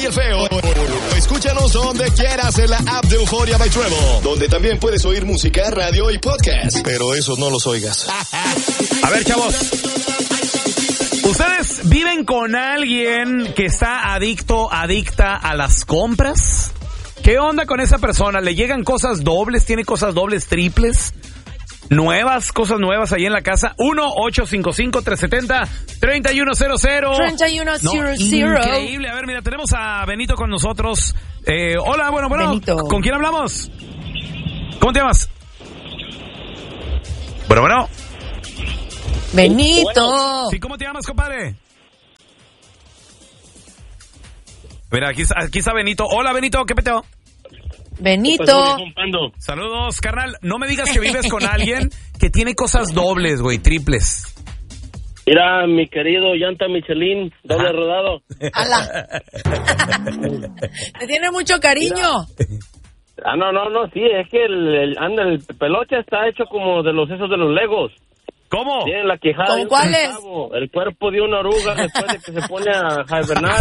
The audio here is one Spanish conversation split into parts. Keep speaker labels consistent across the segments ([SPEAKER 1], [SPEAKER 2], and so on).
[SPEAKER 1] el Feo. Escúchanos donde quieras en la app de Euforia by Treble, donde también puedes oír música, radio y podcast. Pero esos no los oigas.
[SPEAKER 2] A ver, chavos. ¿Ustedes viven con alguien que está adicta a las compras? ¿Qué onda con esa persona? ¿Le llegan cosas dobles? ¿Tiene cosas dobles, triples? Nuevas, cosas nuevas ahí en la casa. 1-855-370-3100.
[SPEAKER 3] 3100.
[SPEAKER 2] Increíble. A ver, mira, tenemos a Benito con nosotros. Hola, bueno.
[SPEAKER 3] Benito.
[SPEAKER 2] ¿Con quién hablamos? ¿Cómo te llamas? Bueno.
[SPEAKER 3] Benito.
[SPEAKER 2] Sí, ¿cómo te llamas, compadre? Mira, aquí está Benito. Hola, Benito, ¿qué peteo?
[SPEAKER 3] Benito.
[SPEAKER 2] Saludos, carnal. No me digas que vives con alguien que tiene cosas dobles, güey, triples.
[SPEAKER 4] Mira, mi querido llanta Michelin, doble rodado.
[SPEAKER 3] ¡Hala! Te tiene mucho cariño.
[SPEAKER 4] No, sí, es que el peloche está hecho como de los esos de los Legos.
[SPEAKER 2] ¿Cómo?
[SPEAKER 4] Tiene la quijada.
[SPEAKER 3] ¿Cómo cuáles?
[SPEAKER 4] El cuerpo de una oruga después de que se pone a hibernar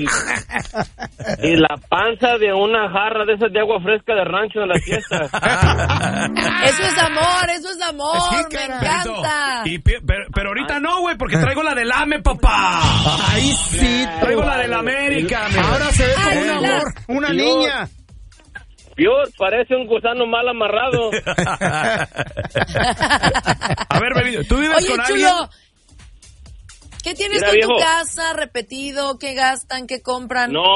[SPEAKER 4] y la panza de una jarra de esas de agua fresca de rancho en la fiesta.
[SPEAKER 3] Eso es amor,
[SPEAKER 2] Sí,
[SPEAKER 3] me encanta.
[SPEAKER 2] Pero ahorita no, güey, porque traigo la del AME, papá.
[SPEAKER 5] Ahí sí.
[SPEAKER 2] Traigo la del América, amigo.
[SPEAKER 5] Ahora se ve como un amor, una niña.
[SPEAKER 4] Dios, parece un gusano mal amarrado.
[SPEAKER 2] A ver, Benito, ¿tú vives con
[SPEAKER 3] Chulo,
[SPEAKER 2] alguien?
[SPEAKER 3] ¿qué tienes
[SPEAKER 4] Mira,
[SPEAKER 3] tú en
[SPEAKER 4] viejo.
[SPEAKER 3] tu casa repetido? ¿Qué gastan? ¿Qué compran?
[SPEAKER 4] No.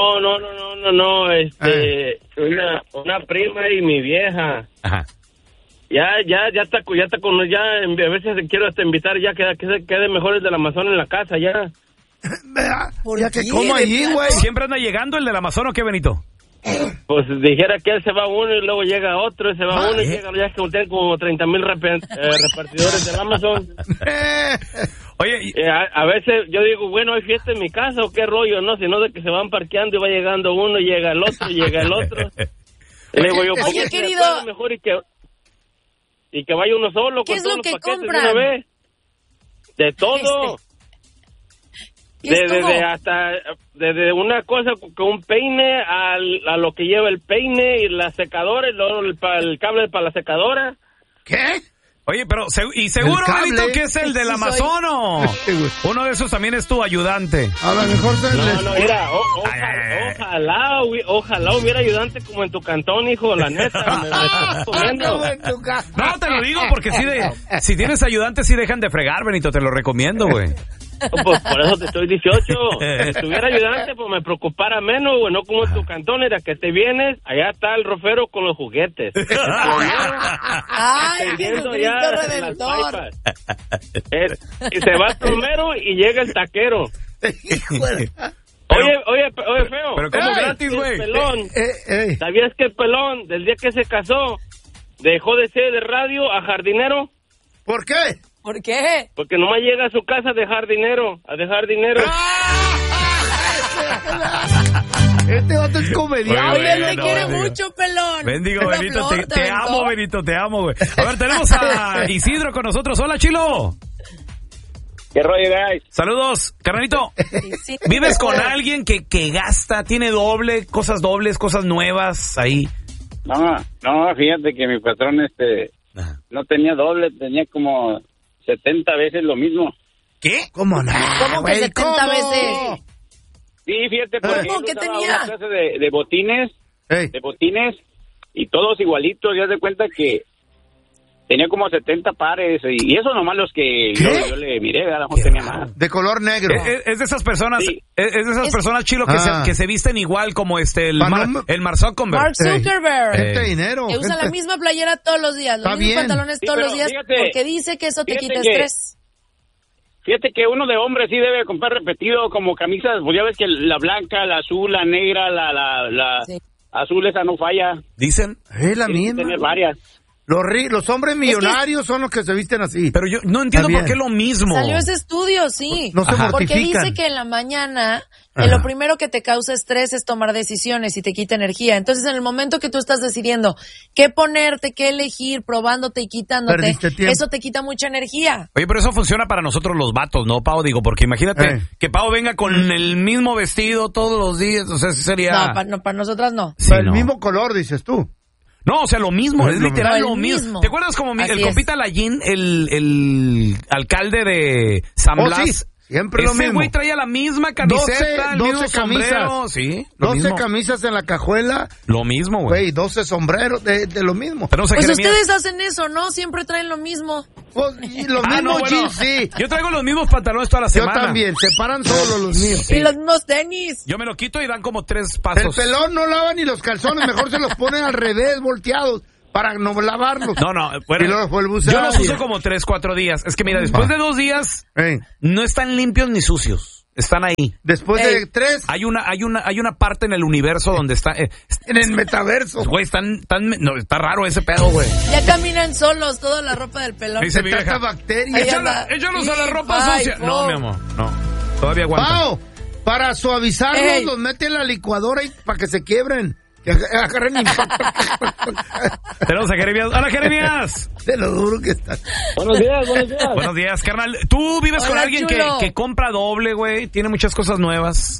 [SPEAKER 4] Una prima y mi vieja.
[SPEAKER 2] Ajá.
[SPEAKER 4] Ya está con, a veces quiero hasta invitar ya que se quede mejor el del Amazon en la casa ya.
[SPEAKER 5] Ya que como allí, güey.
[SPEAKER 2] ¿Siempre anda llegando el del Amazon o qué, Benito?
[SPEAKER 4] Pues dijera que él se va uno y luego llega otro y se va uno y llega ya que tienen como 30,000 repartidores del Amazon.
[SPEAKER 2] Oye,
[SPEAKER 4] A veces yo digo, bueno, ¿hay fiesta en mi casa o qué rollo? No, sino de que se van parqueando y va llegando uno y llega el otro y llega el otro. Y le digo yo, ¿por
[SPEAKER 3] Oye,
[SPEAKER 4] qué
[SPEAKER 3] querido,
[SPEAKER 4] mejor y que vaya uno solo
[SPEAKER 3] ¿qué
[SPEAKER 4] con
[SPEAKER 3] es
[SPEAKER 4] todos
[SPEAKER 3] lo
[SPEAKER 4] los
[SPEAKER 3] que
[SPEAKER 4] paquetes de
[SPEAKER 3] compran?
[SPEAKER 4] una vez? De todo. Desde una cosa con un peine a lo que lleva el peine y la secadora y luego el cable para la secadora.
[SPEAKER 5] ¿Qué?
[SPEAKER 2] Oye, pero seguro,
[SPEAKER 5] El cable.
[SPEAKER 2] Benito, que es el del Amazon o uno de esos también es tu ayudante.
[SPEAKER 5] A lo mejor
[SPEAKER 4] Mira, ojalá hubiera ayudante como en tu cantón, hijo, la neta, me estás comiendo.
[SPEAKER 2] No, te lo digo porque si tienes ayudante sí dejan de fregar, Benito, te lo recomiendo, güey.
[SPEAKER 4] Pues por eso te estoy 18. Si tuviera ayudante, pues me preocupara menos, güey. No como en tu cantón, era que te vienes, allá está el rofero con los juguetes.
[SPEAKER 3] ¡Ay,
[SPEAKER 4] Tendiendo
[SPEAKER 3] Jesucristo
[SPEAKER 4] ya las
[SPEAKER 3] Redentor!
[SPEAKER 4] pipas. Y se va primero y llega el taquero. Oye, feo.
[SPEAKER 2] Pero como gratis, güey.
[SPEAKER 4] El pelón. ¿Sabías que el pelón, del día que se casó, dejó de ser de radio a jardinero?
[SPEAKER 5] ¿Por qué?
[SPEAKER 3] ¿Por qué?
[SPEAKER 4] Porque nomás llega a su casa a dejar dinero.
[SPEAKER 5] Este vato es comediante.
[SPEAKER 3] Oye, él te quiere mucho, pelón.
[SPEAKER 2] Bendigo,
[SPEAKER 3] Esa
[SPEAKER 2] Benito,
[SPEAKER 3] flor
[SPEAKER 2] te
[SPEAKER 3] aventó.
[SPEAKER 2] amo, Benito, te amo, güey. A ver, tenemos a Isidro con nosotros. Hola, Chilo.
[SPEAKER 4] ¿Qué rollo, guys?
[SPEAKER 2] Saludos, carnalito.
[SPEAKER 3] Sí.
[SPEAKER 2] ¿Vives con alguien que gasta, tiene cosas dobles, cosas nuevas ahí?
[SPEAKER 6] No, fíjate que mi patrón no tenía doble, tenía como 70 veces lo mismo.
[SPEAKER 2] ¿Qué?
[SPEAKER 5] ¿Cómo no?
[SPEAKER 3] ¿Cómo que
[SPEAKER 5] güey?
[SPEAKER 3] 70 veces?
[SPEAKER 6] Sí, fíjate, porque
[SPEAKER 3] ¿Cómo
[SPEAKER 6] él
[SPEAKER 3] que
[SPEAKER 6] usaba
[SPEAKER 3] tenía?
[SPEAKER 6] una clase de botines,
[SPEAKER 5] Ey.
[SPEAKER 6] y todos igualitos, ya de cuenta que tenía como 70 pares, y eso nomás los que yo le miré, a lo mejor tenía más.
[SPEAKER 5] De color negro.
[SPEAKER 2] Es de esas personas,
[SPEAKER 6] Sí.
[SPEAKER 2] es de esas personas, Chilo, que se visten igual como el Mark Zuckerberg.
[SPEAKER 3] Mark Zuckerberg.
[SPEAKER 5] Gente de dinero.
[SPEAKER 3] Que usa la
[SPEAKER 5] gente-
[SPEAKER 3] misma playera todos los días, los
[SPEAKER 5] Está
[SPEAKER 3] mismos
[SPEAKER 5] bien.
[SPEAKER 3] pantalones
[SPEAKER 6] Sí,
[SPEAKER 3] todos
[SPEAKER 6] pero
[SPEAKER 3] los días,
[SPEAKER 6] fíjate,
[SPEAKER 3] porque dice que eso te
[SPEAKER 6] fíjate
[SPEAKER 3] quita
[SPEAKER 6] que-
[SPEAKER 3] estrés.
[SPEAKER 6] Fíjate que uno de hombre sí debe comprar repetido como camisas, pues ya ves que la blanca, la azul, la negra, la
[SPEAKER 3] Sí.
[SPEAKER 6] azul esa no falla.
[SPEAKER 2] Dicen.
[SPEAKER 5] Es la
[SPEAKER 6] Tienes que
[SPEAKER 5] misma.
[SPEAKER 6] tener varias.
[SPEAKER 5] Los hombres millonarios son los que se visten así.
[SPEAKER 2] Pero yo no entiendo por qué lo mismo.
[SPEAKER 3] Salió ese estudio, sí.
[SPEAKER 5] No se
[SPEAKER 3] Porque
[SPEAKER 5] mortifican.
[SPEAKER 3] dice que en la mañana lo primero que te causa estrés es tomar decisiones y te quita energía. Entonces, en el momento que tú estás decidiendo qué ponerte, qué elegir, probándote y quitándote,
[SPEAKER 5] Perdiste tiempo.
[SPEAKER 3] eso te quita mucha energía.
[SPEAKER 2] Oye, pero eso funciona para nosotros los vatos, ¿no, Pau? Digo, porque imagínate que Pau venga con el mismo vestido todos los días. O sea, sería...
[SPEAKER 3] No, para nosotras no.
[SPEAKER 2] Sí,
[SPEAKER 5] el
[SPEAKER 2] no.
[SPEAKER 5] mismo color, dices tú.
[SPEAKER 2] No, o sea, lo mismo, es literal
[SPEAKER 3] No,
[SPEAKER 2] lo
[SPEAKER 3] el
[SPEAKER 2] mismo.
[SPEAKER 3] mismo.
[SPEAKER 2] ¿Te acuerdas como
[SPEAKER 3] Así
[SPEAKER 2] el
[SPEAKER 3] es.
[SPEAKER 2] compita Layín, el alcalde de San
[SPEAKER 5] Oh,
[SPEAKER 2] Blas?
[SPEAKER 5] sí, siempre lo
[SPEAKER 2] Ese
[SPEAKER 5] mismo.
[SPEAKER 2] güey traía la misma camiseta, el
[SPEAKER 5] 12
[SPEAKER 2] mismo sombrero.
[SPEAKER 5] camisas.
[SPEAKER 2] Sí, lo
[SPEAKER 5] 12
[SPEAKER 2] mismo.
[SPEAKER 5] camisas en la cajuela,
[SPEAKER 2] Lo mismo, güey.
[SPEAKER 5] güey, 12 sombreros de lo mismo.
[SPEAKER 2] Pero no sé,
[SPEAKER 3] Pues
[SPEAKER 2] Jeremías.
[SPEAKER 3] ustedes hacen eso, ¿no? Siempre traen lo mismo.
[SPEAKER 5] Pues, y los
[SPEAKER 2] Ah,
[SPEAKER 5] mismos
[SPEAKER 2] no, bueno.
[SPEAKER 5] jeans, sí.
[SPEAKER 2] Yo traigo los mismos pantalones toda la
[SPEAKER 5] Yo
[SPEAKER 2] semana.
[SPEAKER 5] también, se paran solos los míos.
[SPEAKER 3] Y los mismos tenis.
[SPEAKER 2] Yo me lo quito y dan como 3
[SPEAKER 5] El
[SPEAKER 2] pasos.
[SPEAKER 5] pelón no lava ni los calzones, mejor se los ponen al revés, volteados, para no lavarlos.
[SPEAKER 2] No, bueno,
[SPEAKER 5] Y luego vuelve a usar.
[SPEAKER 2] yo los uso como 3, 4 días. Es que mira, después de 2 días, no están limpios ni sucios. Están ahí.
[SPEAKER 5] Después de 3,
[SPEAKER 2] Hay una parte en el universo donde está...
[SPEAKER 5] en el metaverso.
[SPEAKER 2] güey, no, está raro ese pedo, güey.
[SPEAKER 3] Ya caminan solos, toda la ropa del pelón.
[SPEAKER 2] Dice
[SPEAKER 5] Se
[SPEAKER 2] mi
[SPEAKER 5] trata
[SPEAKER 2] vieja,
[SPEAKER 5] bacterias.
[SPEAKER 3] Ahí anda.
[SPEAKER 2] échalos a la
[SPEAKER 3] Sí,
[SPEAKER 2] ropa
[SPEAKER 3] bye,
[SPEAKER 2] sucia.
[SPEAKER 3] po.
[SPEAKER 2] No, mi amor, no. Todavía aguanta.
[SPEAKER 5] Pau, para suavizarlos,
[SPEAKER 3] Ey.
[SPEAKER 5] los mete en la licuadora y para que se quiebren. Que agarren impacto.
[SPEAKER 2] Tenemos a Jeremías. ¡Hola, Jeremías!
[SPEAKER 5] De lo duro que está.
[SPEAKER 4] Buenos días, buenos días.
[SPEAKER 2] Buenos días, carnal. ¿Tú vives con
[SPEAKER 3] Hola,
[SPEAKER 2] alguien
[SPEAKER 3] chulo.
[SPEAKER 2] que compra doble, güey? Tiene muchas cosas nuevas.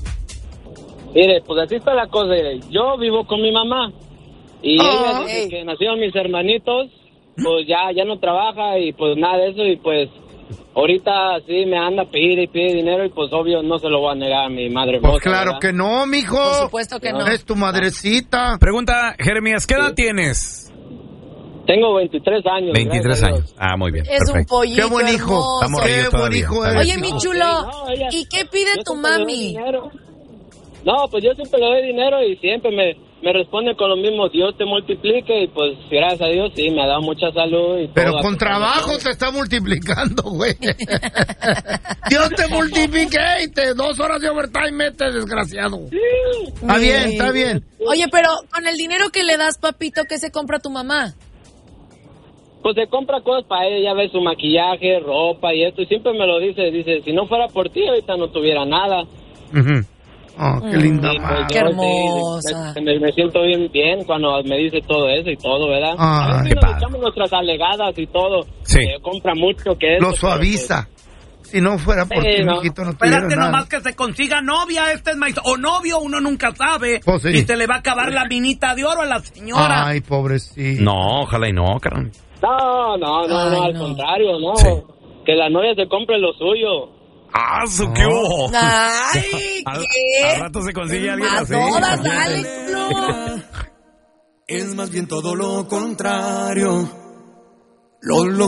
[SPEAKER 4] Mire, pues así está la cosa. Yo vivo con mi mamá. Y ella, desde
[SPEAKER 3] Ey.
[SPEAKER 4] que nacieron mis hermanitos, pues ya no trabaja y pues nada de eso. Y pues ahorita sí me anda a pedir y pide dinero y pues obvio no se lo voy a negar a mi madre
[SPEAKER 5] Pues
[SPEAKER 4] hermosa,
[SPEAKER 5] claro
[SPEAKER 4] ¿verdad?
[SPEAKER 5] que no, mijo.
[SPEAKER 3] Por supuesto que no.
[SPEAKER 5] Es tu madrecita.
[SPEAKER 2] Pregunta, Jeremías, ¿qué edad tienes?
[SPEAKER 4] Tengo 23 años.
[SPEAKER 2] 23
[SPEAKER 4] gracias a Dios.
[SPEAKER 2] años. Ah, muy bien.
[SPEAKER 3] Es un
[SPEAKER 2] perfecto.
[SPEAKER 3] pollito
[SPEAKER 5] Qué buen hijo.
[SPEAKER 3] hermoso.
[SPEAKER 2] Está morrillo
[SPEAKER 5] Qué buen
[SPEAKER 2] todavía.
[SPEAKER 5] hijo
[SPEAKER 2] Está
[SPEAKER 5] eres.
[SPEAKER 3] Oye,
[SPEAKER 2] bien.
[SPEAKER 3] mi chulo,
[SPEAKER 4] No, ella-
[SPEAKER 3] ¿y qué pide
[SPEAKER 4] Yo
[SPEAKER 3] tu
[SPEAKER 4] siempre le doy
[SPEAKER 3] mami?
[SPEAKER 4] dinero. No, pues yo siempre le doy dinero y siempre me responde con lo mismo. Dios te multiplique y pues gracias a Dios sí me ha dado mucha salud y
[SPEAKER 5] Pero
[SPEAKER 4] todo.
[SPEAKER 5] con trabajo se está multiplicando, güey. Dios te multiplique y te 2 horas de overtime mete, desgraciado. Está bien, está bien.
[SPEAKER 3] Oye, pero con el dinero que le das, papito, ¿qué se compra tu mamá?
[SPEAKER 4] Pues se compra cosas para ella, ya ves su maquillaje, ropa y esto, y siempre me lo dice, si no fuera por ti ahorita no tuviera nada.
[SPEAKER 5] Ujú. Oh, qué linda
[SPEAKER 4] Y, pues,
[SPEAKER 5] madre.
[SPEAKER 3] Qué
[SPEAKER 4] yo,
[SPEAKER 3] hermosa.
[SPEAKER 4] sí, me siento bien cuando me dice todo eso y todo, ¿verdad?
[SPEAKER 5] Ah,
[SPEAKER 4] a veces
[SPEAKER 2] qué
[SPEAKER 4] nos
[SPEAKER 2] padre.
[SPEAKER 4] echamos nuestras alegadas y todo.
[SPEAKER 2] Sí.
[SPEAKER 4] Compra mucho que
[SPEAKER 5] Lo
[SPEAKER 4] eso,
[SPEAKER 5] suaviza. Si no fuera por
[SPEAKER 4] Sí,
[SPEAKER 5] ti,
[SPEAKER 4] no.
[SPEAKER 5] mijito, no tuviera nada.
[SPEAKER 2] que se consiga novia, o novio, uno nunca sabe.
[SPEAKER 5] Pues sí.
[SPEAKER 2] Y se le va a acabar la minita de oro a la señora.
[SPEAKER 5] Ay, pobrecito.
[SPEAKER 2] No, ojalá y no, carnal.
[SPEAKER 4] No,
[SPEAKER 3] Ay,
[SPEAKER 4] al
[SPEAKER 3] no.
[SPEAKER 4] contrario, no.
[SPEAKER 2] Sí.
[SPEAKER 4] Que la novia se compre lo suyo.
[SPEAKER 2] ¡Ah, su qué hubo!
[SPEAKER 3] Ay,
[SPEAKER 2] Al
[SPEAKER 3] ¿qué?
[SPEAKER 2] rato se consigue alguien
[SPEAKER 3] A
[SPEAKER 2] así.
[SPEAKER 3] todas, Alex, no.
[SPEAKER 7] Es más bien todo lo contrario. Lo